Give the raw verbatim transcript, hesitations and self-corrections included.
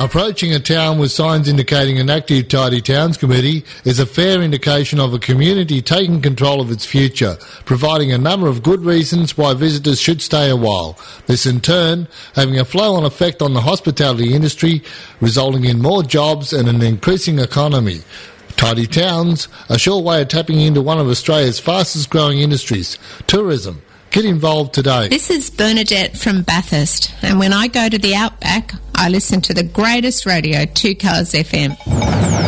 Approaching a town with signs indicating an active Tidy Towns committee is a fair indication of a community taking control of its future, providing a number of good reasons why visitors should stay a while. This in turn having a flow-on effect on the hospitality industry, resulting in more jobs and an increasing economy. Tidy Towns, a sure way of tapping into one of Australia's fastest growing industries, tourism. Get involved today. This is Bernadette from Bathurst, and when I go to the Outback, I listen to the greatest radio, two Colours F M.